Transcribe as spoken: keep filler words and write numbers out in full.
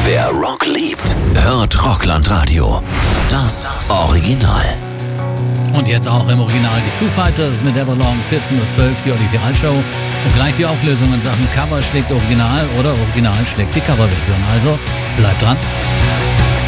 Wer Rock liebt, hört Rockland Radio. Das Original. Und jetzt auch im Original die Foo Fighters mit Everlong, vierzehn Uhr zwölf, die Original-Show. Und gleich die Auflösung in Sachen Cover schlägt Original oder Original schlägt die Coverversion. Also bleibt dran.